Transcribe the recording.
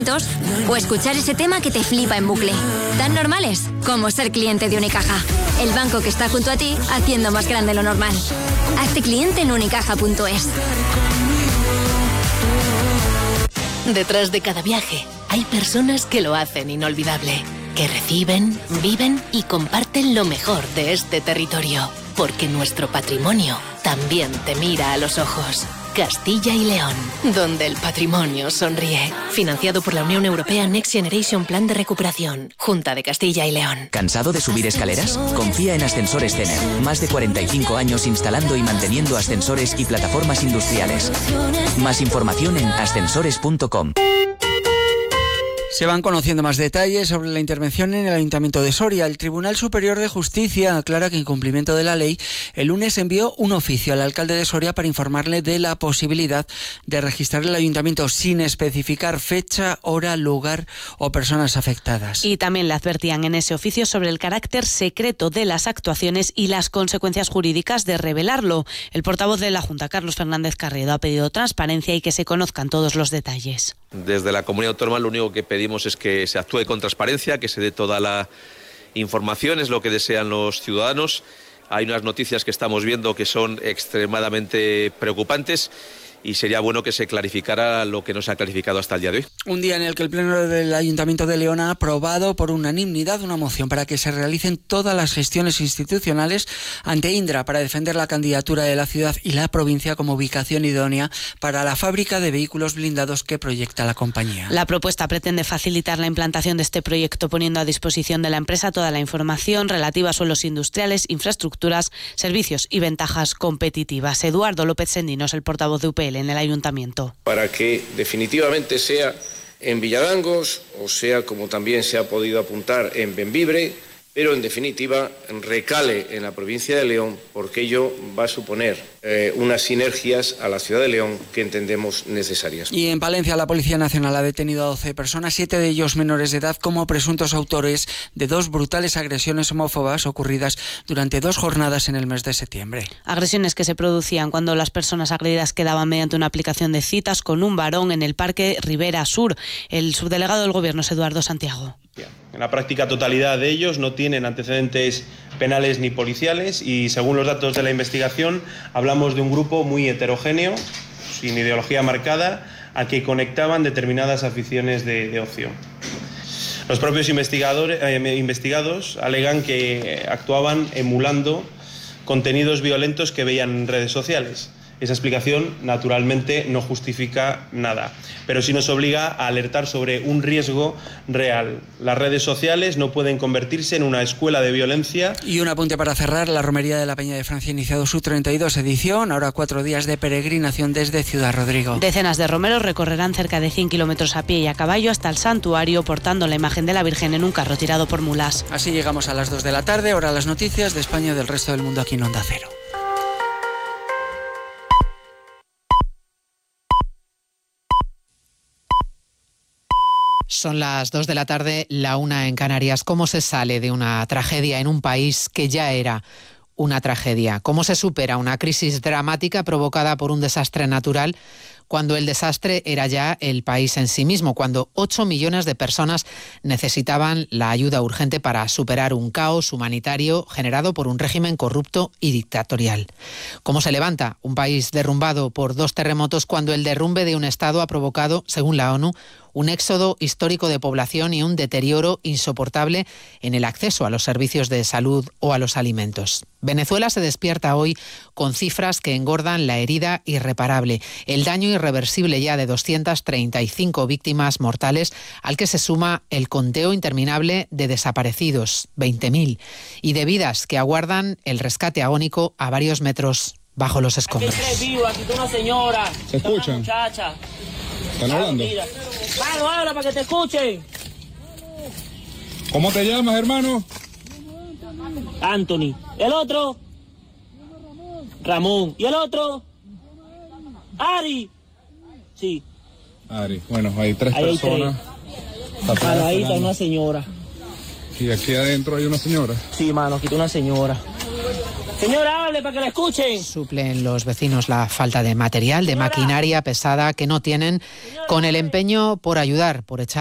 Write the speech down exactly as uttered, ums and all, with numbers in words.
o escuchar ese tema que te flipa en bucle. Tan normales como ser cliente de Unicaja. El banco que está junto a ti haciendo más grande lo normal. Hazte cliente en unicaja punto es. Detrás de cada viaje hay personas que lo hacen inolvidable, que reciben, viven y comparten lo mejor de este territorio, porque nuestro patrimonio también te mira a los ojos. Castilla y León, donde el patrimonio sonríe. Financiado por la Unión Europea Next Generation Plan de Recuperación. Junta de Castilla y León. ¿Cansado de subir escaleras? Confía en Ascensores Tener. Más de cuarenta y cinco años instalando y manteniendo ascensores y plataformas industriales. Más información en ascensores punto com. Se van conociendo más detalles sobre la intervención en el Ayuntamiento de Soria. El Tribunal Superior de Justicia aclara que en cumplimiento de la ley, el lunes envió un oficio al alcalde de Soria para informarle de la posibilidad de registrar el Ayuntamiento sin especificar fecha, hora, lugar o personas afectadas. Y también le advertían en ese oficio sobre el carácter secreto de las actuaciones y las consecuencias jurídicas de revelarlo. El portavoz de la Junta, Carlos Fernández Carriedo, ha pedido transparencia y que se conozcan todos los detalles. Desde la Comunidad Autónoma lo único que pedimos es que se actúe con transparencia, que se dé toda la información, es lo que desean los ciudadanos. Hay unas noticias que estamos viendo que son extremadamente preocupantes y sería bueno que se clarificara lo que no se ha clarificado hasta el día de hoy. Un día en el que el Pleno del Ayuntamiento de León ha aprobado por unanimidad una moción para que se realicen todas las gestiones institucionales ante Indra para defender la candidatura de la ciudad y la provincia como ubicación idónea para la fábrica de vehículos blindados que proyecta la compañía. La propuesta pretende facilitar la implantación de este proyecto poniendo a disposición de la empresa toda la información relativa a suelos industriales, infraestructuras, servicios y ventajas competitivas. Eduardo López Sendinos, el portavoz de U P L en el Ayuntamiento. Para que definitivamente sea en Villadangos o sea, como también se ha podido apuntar, en Bembibre, pero en definitiva recale en la provincia de León, porque ello va a suponer eh, unas sinergias a la ciudad de León que entendemos necesarias. Y en Palencia la Policía Nacional ha detenido a doce personas, siete de ellos menores de edad, como presuntos autores de dos brutales agresiones homófobas ocurridas durante dos jornadas en el mes de septiembre. Agresiones que se producían cuando las personas agredidas quedaban mediante una aplicación de citas con un varón en el Parque Ribera Sur. El subdelegado del Gobierno es Eduardo Santiago. En la práctica totalidad de ellos no tienen antecedentes penales ni policiales y, según los datos de la investigación, hablamos de un grupo muy heterogéneo, sin ideología marcada, a que conectaban determinadas aficiones de, de ocio. Los propios investigadores, eh, investigados alegan que actuaban emulando contenidos violentos que veían en redes sociales. Esa explicación, naturalmente, no justifica nada, pero sí nos obliga a alertar sobre un riesgo real. Las redes sociales no pueden convertirse en una escuela de violencia. Y un apunte para cerrar: la Romería de la Peña de Francia ha iniciado su treinta y dos edición, ahora cuatro días de peregrinación desde Ciudad Rodrigo. Decenas de romeros recorrerán cerca de cien kilómetros a pie y a caballo hasta el santuario, portando la imagen de la Virgen en un carro tirado por mulas. Así llegamos a las dos de la tarde, ahora las noticias de España y del resto del mundo aquí en Onda Cero. Son las dos de la tarde, la una en Canarias. ¿Cómo se sale de una tragedia en un país que ya era una tragedia? ¿Cómo se supera una crisis dramática provocada por un desastre natural cuando el desastre era ya el país en sí mismo, cuando ocho millones de personas necesitaban la ayuda urgente para superar un caos humanitario generado por un régimen corrupto y dictatorial? ¿Cómo se levanta un país derrumbado por dos terremotos cuando el derrumbe de un Estado ha provocado, según la ONU, un éxodo histórico de población y un deterioro insoportable en el acceso a los servicios de salud o a los alimentos? Venezuela se despierta hoy con cifras que engordan la herida irreparable, el daño irreversible ya de doscientas treinta y cinco víctimas mortales, al que se suma el conteo interminable de desaparecidos, veinte mil, y de vidas que aguardan el rescate agónico a varios metros bajo los escombros. Aquí hay tres vivos, aquí está una señora. ¿Se escuchan? Muchacha. ¿Están hablando? Mano, habla para que te escuchen. ¿Cómo te llamas, hermano? Anthony. ¿El otro? Ramón. ¿Y el otro? Ari. Sí. Ari. Bueno, hay tres ahí personas. Hay tres. Mano, ahí está una señora. ¿Y aquí adentro hay una señora? Sí, mano, aquí está una señora. Señora, hable para que la escuchen. Suplen los vecinos la falta de material, de maquinaria pesada que no tienen, con el empeño por ayudar, por echar